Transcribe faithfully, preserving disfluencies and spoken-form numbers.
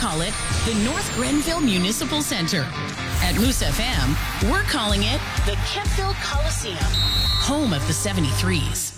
call it the North Grenville Municipal Center. At Moose F M, we're calling it the Kempville Coliseum, home of the seventy-threes.